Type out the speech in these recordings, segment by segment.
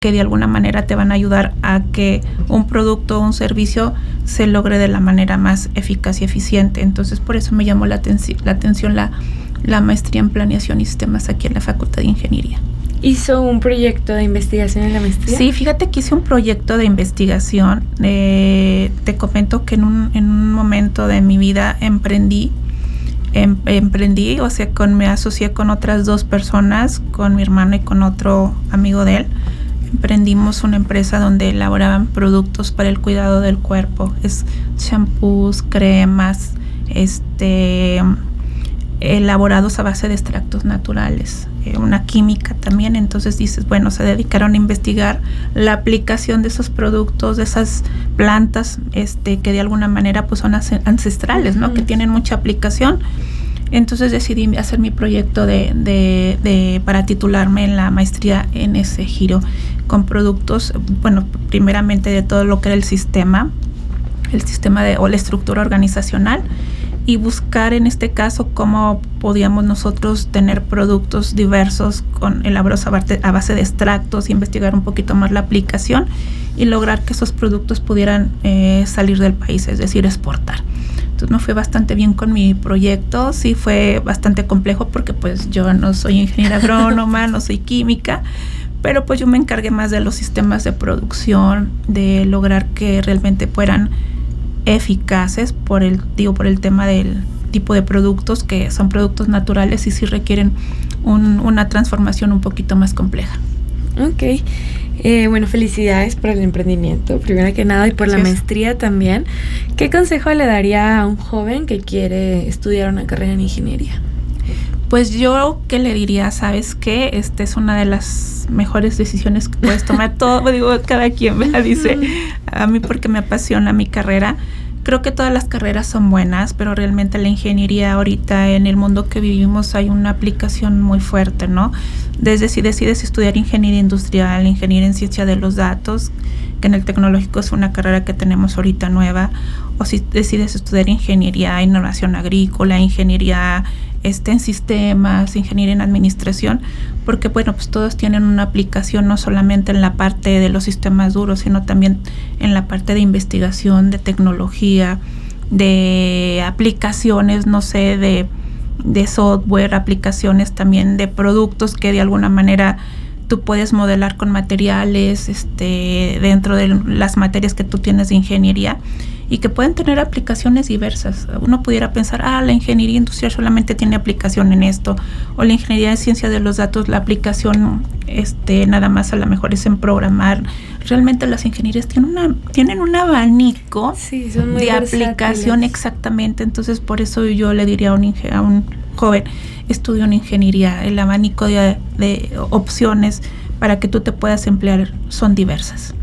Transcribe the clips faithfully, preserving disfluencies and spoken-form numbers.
que de alguna manera te van a ayudar a que un producto o un servicio se logre de la manera más eficaz y eficiente. Entonces, por eso me llamó la, atenci- la atención la, la maestría en planeación y sistemas aquí en la Facultad de Ingeniería. ¿Hizo un proyecto de investigación en la maestría? Sí, fíjate que hice un proyecto de investigación. Eh, te comento que en un, en un momento de mi vida emprendí, em, emprendí, o sea, con, me asocié con otras dos personas, con mi hermano y con otro amigo de él. Emprendimos una empresa donde elaboraban productos para el cuidado del cuerpo. Es shampoos, cremas, este, elaborados a base de extractos naturales, eh, una química también. Entonces dices, bueno, se dedicaron a investigar la aplicación de esos productos, de esas plantas, este, que de alguna manera pues son ancestrales, ¿no? Uh-huh. Que tienen mucha aplicación. Entonces decidí hacer mi proyecto de, de, de para titularme en la maestría en ese giro, con productos, bueno, primeramente de todo lo que era el sistema, el sistema de, o la estructura organizacional, y buscar en este caso cómo podíamos nosotros tener productos diversos con elaborados a base de extractos, investigar un poquito más la aplicación y lograr que esos productos pudieran eh, salir del país, es decir, exportar. Entonces me fue bastante bien con mi proyecto. Sí fue bastante complejo porque pues yo no soy ingeniera agrónoma, no soy química, pero pues yo me encargué más de los sistemas de producción, de lograr que realmente fueran eficaces por el, digo, por el tema del tipo de productos, que son productos naturales y sí requieren un, una transformación un poquito más compleja. Ok. Eh, bueno, felicidades por el emprendimiento, primero que nada, y por Gracias. La maestría también. ¿Qué consejo le daría a un joven que quiere estudiar una carrera en ingeniería? Pues yo que le diría, ¿sabes qué? Esta es una de las mejores decisiones que puedes tomar. Todo, digo, cada quien me la dice. A mí porque me apasiona mi carrera. Creo que todas las carreras son buenas, pero realmente la ingeniería ahorita en el mundo que vivimos hay una aplicación muy fuerte, ¿no? Desde si decides estudiar ingeniería industrial, ingeniería en ciencia de los datos, que en el tecnológico es una carrera que tenemos ahorita nueva, o si decides estudiar ingeniería, innovación agrícola, ingeniería este, en sistemas, ingeniería en administración, porque bueno, pues todos tienen una aplicación no solamente en la parte de los sistemas duros, sino también en la parte de investigación, de tecnología, de aplicaciones, no sé, de, de software, aplicaciones también de productos que de alguna manera tú puedes modelar con materiales este, dentro de las materias que tú tienes de ingeniería y que pueden tener aplicaciones diversas. Uno pudiera pensar, ah, la ingeniería industrial solamente tiene aplicación en esto, o la ingeniería de ciencia de los datos, la aplicación este, nada más a lo mejor es en programar. Realmente las ingenierías tienen, una, tienen un abanico sí, son muy de versátiles. Aplicación, exactamente. Entonces, por eso yo le diría a un, inge- a un joven, estudia una ingeniería, el abanico de, de opciones para que tú te puedas emplear son diversas.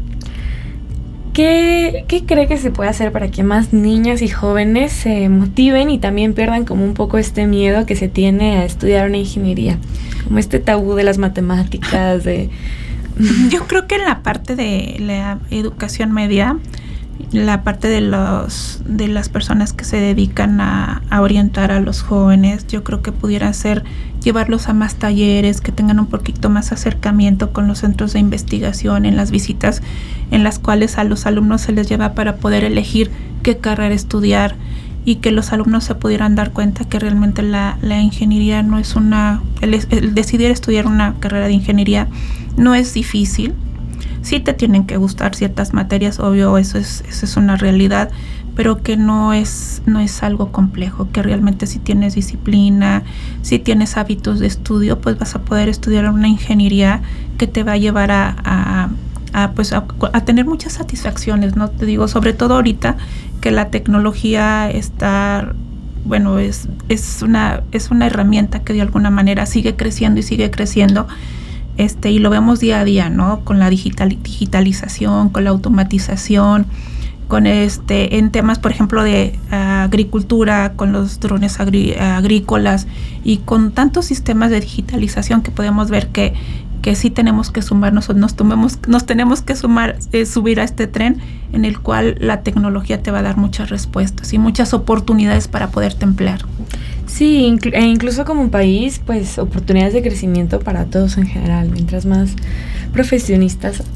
¿Qué, ¿Qué cree que se puede hacer para que más niñas y jóvenes se motiven y también pierdan como un poco este miedo que se tiene a estudiar una ingeniería? Como este tabú de las matemáticas, de... Yo creo que en la parte de la educación media, la parte de los de las personas que se dedican a, a orientar a los jóvenes, yo creo que pudiera ser llevarlos a más talleres, que tengan un poquito más acercamiento con los centros de investigación, en las visitas en las cuales a los alumnos se les lleva para poder elegir qué carrera estudiar y que los alumnos se pudieran dar cuenta que realmente la, la ingeniería no es una, el, el decidir estudiar una carrera de ingeniería no es difícil. Sí te tienen que gustar ciertas materias, obvio, eso es, eso es una realidad, pero que no es, no es algo complejo, que realmente si tienes disciplina, si tienes hábitos de estudio, pues vas a poder estudiar una ingeniería que te va a llevar a, a, a, pues a, a tener muchas satisfacciones, ¿no? Te digo, sobre todo ahorita que la tecnología está, bueno, es, es, una, es una herramienta que de alguna manera sigue creciendo y sigue creciendo. Este, y lo vemos día a día, ¿no? Con la digital, digitalización, con la automatización, con este, en temas, por ejemplo, de uh, agricultura, con los drones agri- agrícolas y con tantos sistemas de digitalización que podemos ver que, que sí tenemos que sumarnos, nos, tomemos, nos tenemos que sumar, eh, subir a este tren en el cual la tecnología te va a dar muchas respuestas y muchas oportunidades para poderte emplear. Sí, inclu- e incluso como país, pues oportunidades de crecimiento para todos en general. Mientras más profesionistas